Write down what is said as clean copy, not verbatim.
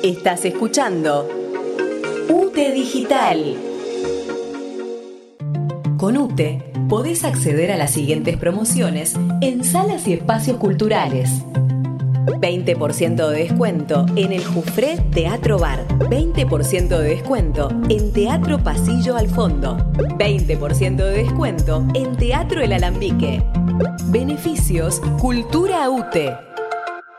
Estás escuchando UTE Digital. Con UTE podés acceder a las siguientes promociones en salas y espacios culturales. 20% de descuento en el Jufré Teatro Bar. 20% de descuento en Teatro Pasillo al Fondo. 20% de descuento en Teatro El Alambique. Beneficios Cultura UTE.